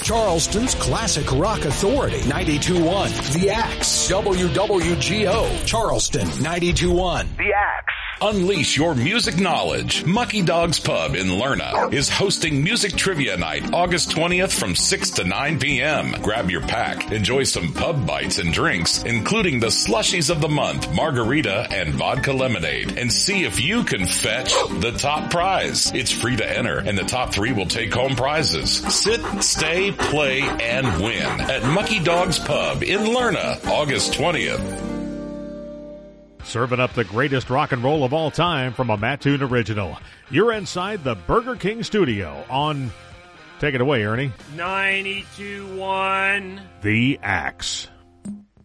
Charleston's classic rock authority, 92.1 The Axe, WWGO, Charleston, 92.1 The Axe. Unleash your music knowledge. Mucky Dog's Pub in Lerna is hosting Music Trivia Night August 20th from 6 to 9 p.m. Grab your pack, enjoy some pub bites and drinks, including the slushies of the month, margarita and vodka lemonade, and see if you can fetch the top prize. It's free to enter, and the top 3 will take home prizes. Sit, stay, play, and win at Mucky Dog's Pub in Lerna, August 20th. Serving up the greatest rock and roll of all time from a Mattoon original. You're inside the Burger King studio on... Take it away, Ernie. 92.1 The Axe.